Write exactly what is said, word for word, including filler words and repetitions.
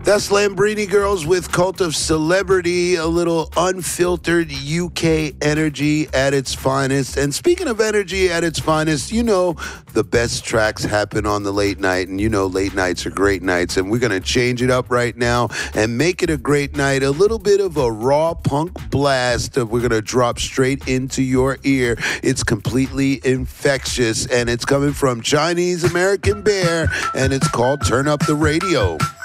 That's Lambrini Girls with Cult of Celebrity, a little unfiltered U K energy at its finest. And speaking of energy at its finest, you know the best tracks happen on the late night, and you know late nights are great nights. And we're going to change it up right now and make it a great night. A little bit of a raw punk blast that we're going to drop straight into your ear. It's completely infectious, and it's coming from Chinese American Bear, and it's called Turn Up the Radio.